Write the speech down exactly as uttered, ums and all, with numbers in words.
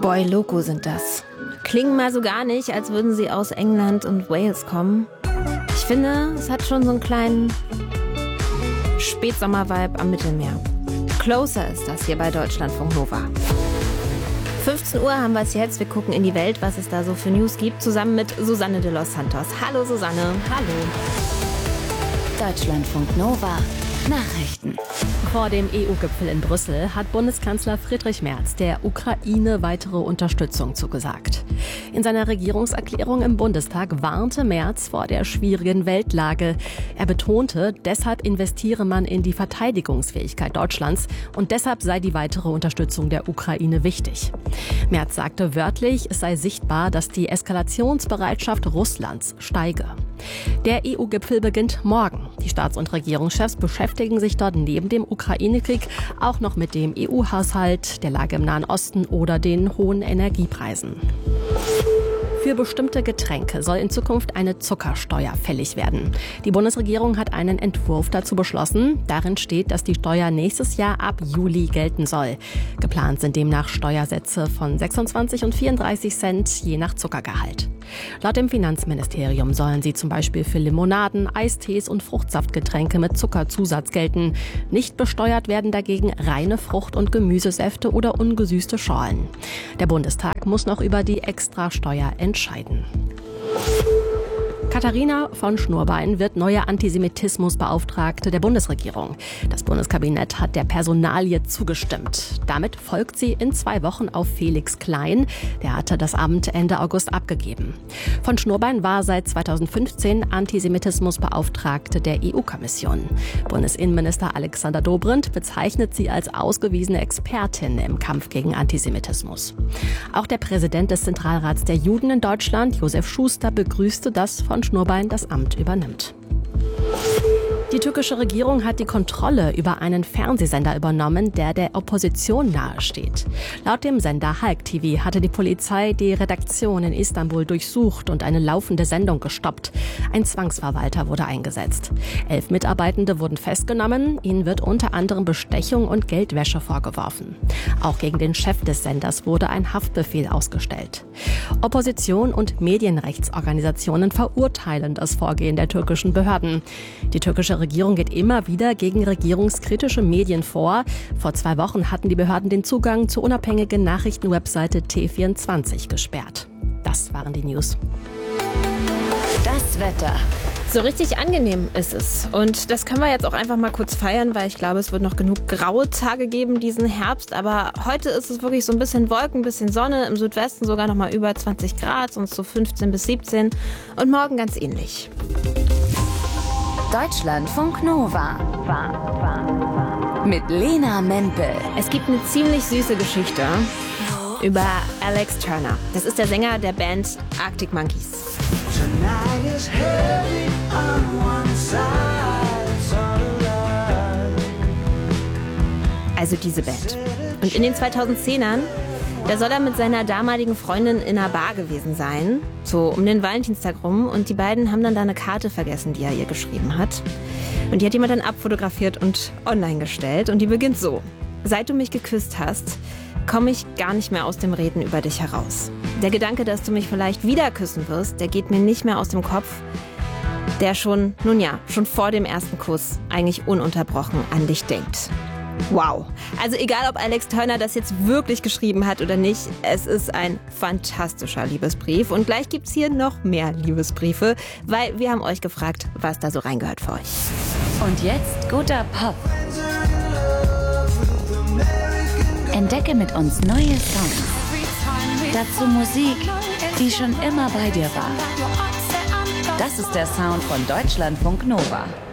Boy Loco sind das. Klingen mal so gar nicht, als würden sie aus England und Wales kommen. Ich finde, es hat schon so einen kleinen Spätsommer-Vibe am Mittelmeer. Closer ist das hier bei Deutschlandfunk Nova. fünfzehn Uhr haben wir es jetzt. Wir gucken in die Welt, was es da so für News gibt, zusammen mit Susanne de los Santos. Hallo Susanne. Hallo. Deutschlandfunk Nova. Nachrichten. Vor dem E U-Gipfel in Brüssel hat Bundeskanzler Friedrich Merz der Ukraine weitere Unterstützung zugesagt. In seiner Regierungserklärung im Bundestag warnte Merz vor der schwierigen Weltlage. Er betonte, deshalb investiere man in die Verteidigungsfähigkeit Deutschlands und deshalb sei die weitere Unterstützung der Ukraine wichtig. Merz sagte wörtlich, es sei sichtbar, dass die Eskalationsbereitschaft Russlands steige. Der E U-Gipfel beginnt morgen. Die Staats- und Regierungschefs beschäftigen sich dort neben dem Ukraine-Krieg auch noch mit dem E U-Haushalt, der Lage im Nahen Osten oder den hohen Energiepreisen. Für bestimmte Getränke soll in Zukunft eine Zuckersteuer fällig werden. Die Bundesregierung hat einen Entwurf dazu beschlossen. Darin steht, dass die Steuer nächstes Jahr ab Juli gelten soll. Geplant sind demnach Steuersätze von sechsundzwanzig und vierunddreißig Cent je nach Zuckergehalt. Laut dem Finanzministerium sollen sie zum Beispiel für Limonaden, Eistees und Fruchtsaftgetränke mit Zuckerzusatz gelten. Nicht besteuert werden dagegen reine Frucht- und Gemüsesäfte oder ungesüßte Schorlen. Der Bundestag muss noch über die Extrasteuer entscheiden. Katharina von Schnurbein wird neue Antisemitismusbeauftragte der Bundesregierung. Das Bundeskabinett hat der Personalie zugestimmt. Damit folgt sie in zwei Wochen auf Felix Klein. Der hatte das Amt Ende August abgegeben. Von Schnurbein war seit zweitausendfünfzehn Antisemitismusbeauftragte der E U-Kommission. Bundesinnenminister Alexander Dobrindt bezeichnet sie als ausgewiesene Expertin im Kampf gegen Antisemitismus. Auch der Präsident des Zentralrats der Juden in Deutschland, Josef Schuster, begrüßte, dass von Schnurbein das Amt übernimmt. Die türkische Regierung hat die Kontrolle über einen Fernsehsender übernommen, der der Opposition nahesteht. Laut dem Sender Halk T V hatte die Polizei die Redaktion in Istanbul durchsucht und eine laufende Sendung gestoppt. Ein Zwangsverwalter wurde eingesetzt. Elf Mitarbeitende wurden festgenommen. Ihnen wird unter anderem Bestechung und Geldwäsche vorgeworfen. Auch gegen den Chef des Senders wurde ein Haftbefehl ausgestellt. Opposition und Medienrechtsorganisationen verurteilen das Vorgehen der türkischen Behörden. Die türkische Regierung geht immer wieder gegen regierungskritische Medien vor. Vor zwei Wochen hatten die Behörden den Zugang zur unabhängigen Nachrichtenwebseite T vierundzwanzig gesperrt. Das waren die News. Das Wetter. So richtig angenehm ist es. Und das können wir jetzt auch einfach mal kurz feiern, weil ich glaube, es wird noch genug graue Tage geben diesen Herbst. Aber heute ist es wirklich so ein bisschen Wolken, ein bisschen Sonne. Im Südwesten sogar noch mal über zwanzig Grad, sonst so fünfzehn bis siebzehn. Und morgen ganz ähnlich. Deutschlandfunk Nova. Mit Lena Mempel. Es gibt eine ziemlich süße Geschichte über Alex Turner. Das ist der Sänger der Band Arctic Monkeys. Also diese Band. Und in den zweitausendzehnern, da soll er mit seiner damaligen Freundin in einer Bar gewesen sein, so um den Valentinstag rum. Und die beiden haben dann da eine Karte vergessen, die er ihr geschrieben hat. Und die hat jemand dann abfotografiert und online gestellt. Und die beginnt so: Seit du mich geküsst hast, komme ich gar nicht mehr aus dem Reden über dich heraus. Der Gedanke, dass du mich vielleicht wieder küssen wirst, der geht mir nicht mehr aus dem Kopf. Der schon, nun ja, schon vor dem ersten Kuss eigentlich ununterbrochen an dich denkt. Wow. Also egal, ob Alex Turner das jetzt wirklich geschrieben hat oder nicht, es ist ein fantastischer Liebesbrief. Und gleich gibt's hier noch mehr Liebesbriefe, weil wir haben euch gefragt, was da so reingehört für euch. Und jetzt guter Pop. Entdecke mit uns neue Songs. Dazu Musik, die schon immer bei dir war. Das ist der Sound von Deutschlandfunk Nova.